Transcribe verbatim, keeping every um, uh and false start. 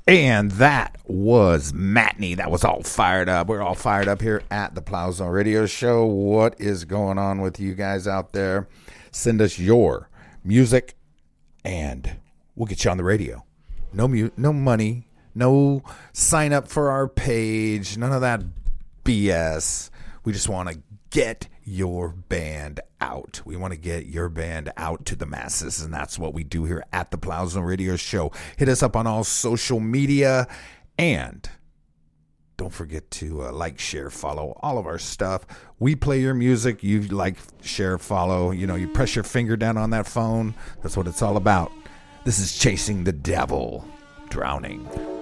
And that was Matney. That was all fired up. We're all fired up here at the Plow Zone Radio Show. What is going on with you guys out there? Send us your music, and we'll get you on the radio. No mu- no money, no sign up for our page, none of that B S. We just want to get your band out. We want to get your band out to the masses, and that's what we do here at the Plow Zone Radio Show. Hit us up on all social media, and don't forget to uh, like, share, follow all of our stuff. We play your music. You like, share, follow. You know, you press your finger down on that phone. That's what it's all about. This is Chasing the Devil, Drowning.